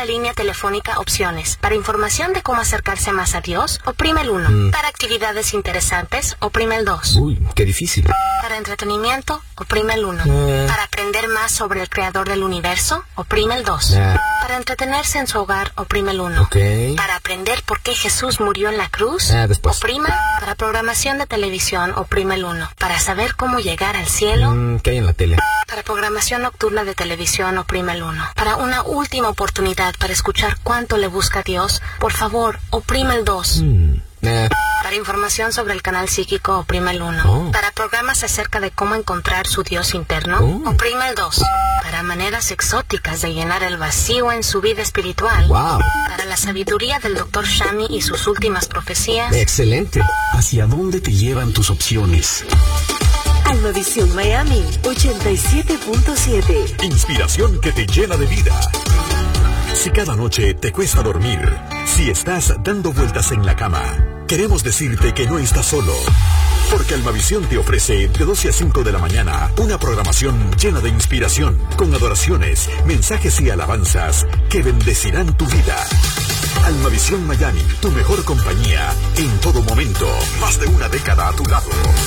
la línea telefónica opciones. Para información de cómo acercarse más a Dios, oprime el 1. Para actividades interesantes, oprime el 2. Uy, qué difícil. Para entretenimiento, oprime el 1. Para aprender más sobre el creador del universo, oprime el 2. Para entretenerse en su hogar, oprime el 1. Ok. Para aprender por qué Jesús murió en la cruz, después. oprima. Para programación de televisión, oprime el 1. Para saber cómo llegar al cielo, ¿Qué hay en la tele? para programación nocturna de televisión, oprime el 1. Para una última oportunidad para escuchar cuánto le busca a Dios, por favor, oprime el 2. Para información sobre el canal psíquico, oprime el 1. Para programas acerca de cómo encontrar su Dios interno, oprime el 2. Para maneras exóticas de llenar el vacío en su vida espiritual, para la sabiduría del Dr. Shami y sus últimas profecías. Excelente. ¿Hacia dónde te llevan tus opciones? Almavisión Miami 87.7. Inspiración que te llena de vida. Si cada noche te cuesta dormir, si estás dando vueltas en la cama, queremos decirte que no estás solo. Porque Almavisión te ofrece de 12 a 5 de la mañana una programación llena de inspiración, con adoraciones, mensajes y alabanzas que bendecirán tu vida. Almavisión Miami, tu mejor compañía en todo momento. Más de una década a tu lado.